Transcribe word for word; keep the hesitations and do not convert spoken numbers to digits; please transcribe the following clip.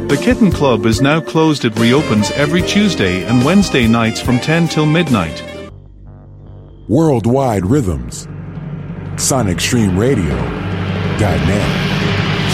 The Kitten Club is now closed. It reopens every Tuesday and Wednesday nights from ten till midnight. Worldwide Rhythms. Sonic Stream Radio dot net.